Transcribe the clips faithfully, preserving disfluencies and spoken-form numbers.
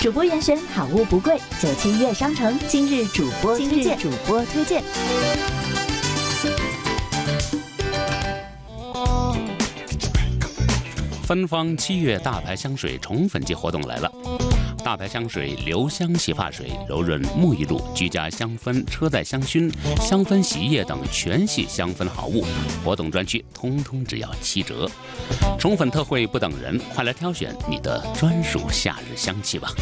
主播严选，好物不贵。九七悦商城今日主播推荐，主播推荐。 芬芳七月大牌香水宠粉季活动来了。大牌香水留香洗发水、柔润沐浴露、居家香氛、车载香薰、香氛洗衣液等全系香氛好物，活动专区通通只要七折。宠粉特惠不等人，快来挑选你的专属夏日香气吧。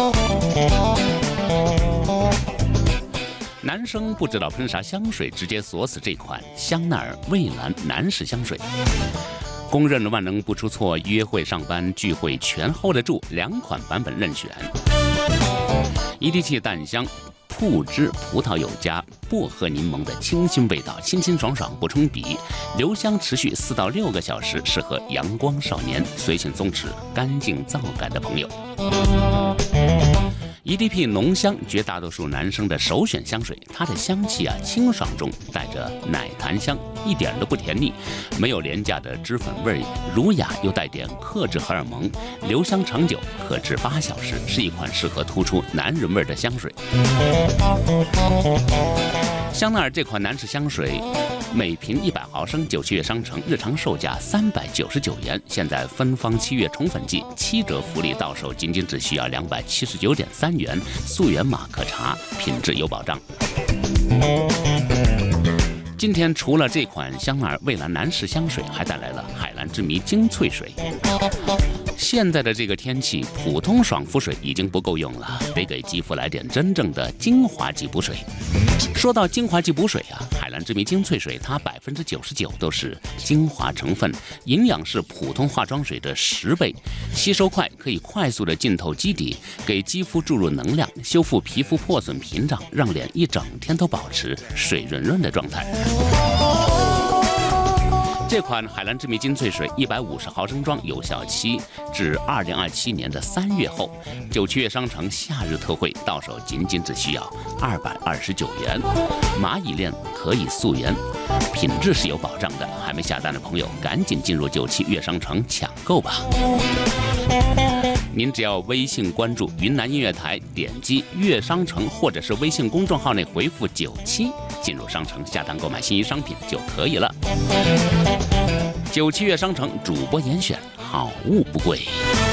男生不知道喷啥香水，直接锁死这款香奈儿蔚蓝男士香水。公认万能不出错，约会、上班、聚会全 hold 得住，两款版本任选。一滴气淡香，铺汁葡萄有加，薄荷柠檬的清新味道，清清爽爽不冲鼻，留香持续四到六个小时，适合阳光少年、随性松弛、干净皂感的朋友。E D P 浓香，绝大多数男生的首选香水。它的香气啊，清爽中带着奶檀香，一点都不甜腻，没有廉价的脂粉味，儒雅又带点克制荷尔蒙，留香长久，可至八小时，是一款适合突出男人味的香水。香奈儿这款男士香水，每瓶一百毫升，九七月商城日常售价三百九十九元，现在芬芳七月宠粉季，七折福利到手仅仅只需要两百七十九点三元，溯源码可查，品质有保障。今天除了这款香奈儿蔚蓝男士香水，还带来了海蓝之谜精粹水。现在的这个天气，普通爽肤水已经不够用了，得给肌肤来点真正的精华级补水。说到精华级补水啊，海蓝之谜精粹水它百分之九十九都是精华成分，营养是普通化妆水的十倍，吸收快，可以快速的浸透基底，给肌肤注入能量，修复皮肤破损屏障，让脸一整天都保持水润润的状态。这款海蓝之谜精粹水一百五十毫升装，有效期至二零二七年的三月后，九七月商城夏日特惠，到手仅仅只需要二百二十九元，蚂蚁链可以溯源，品质是有保障的。还没下单的朋友，赶紧进入九七月商城抢购吧。您只要微信关注云南音乐台，点击乐商城，或者是微信公众号内回复九七，进入商城下单购买心仪商品就可以了。九七月商城主播严选，好物不贵。